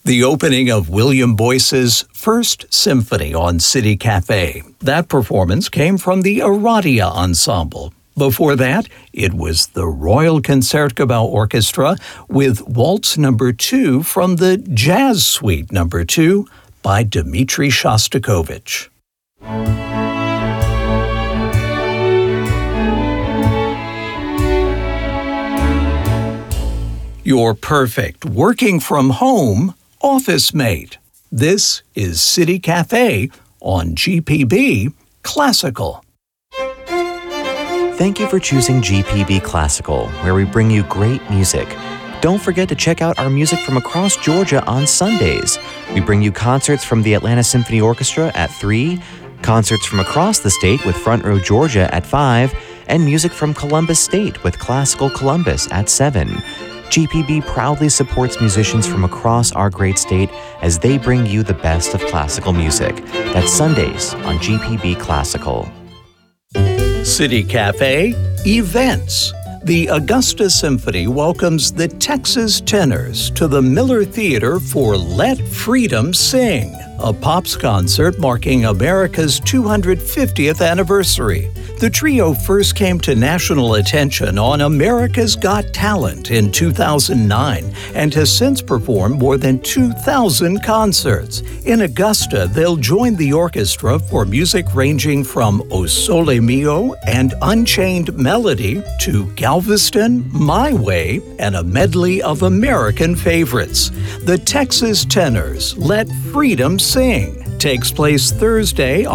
The opening of William Boyce's First Symphony on City Cafe. That performance came from the Aradia Ensemble. Before that, it was the Royal Concertgebouw Orchestra with Waltz No. 2 from the Jazz Suite No. 2 by Dmitri Shostakovich. Your perfect working from home office mate. This is City Cafe on GPB Classical. Thank you for choosing GPB Classical, where we bring you great music. Don't forget to check out our music from across Georgia on Sundays. We bring you concerts from the Atlanta Symphony Orchestra at 3, concerts from across the state with Front Row Georgia at 5, and music from Columbus State with Classical Columbus at 7. GPB proudly supports musicians from across our great state as they bring you the best of classical music. That's Sundays on GPB Classical. City Cafe Events. The Augusta Symphony welcomes the Texas Tenors to the Miller Theater for Let Freedom Sing, a pops concert marking America's 250th anniversary. The trio first came to national attention on America's Got Talent in 2009 and has since performed more than 2,000 concerts. In Augusta, they'll join the orchestra for music ranging from O Sole Mio and Unchained Melody to Galveston, My Way, and a medley of American favorites. The Texas Tenors Let Freedom Sing takes place Thursday,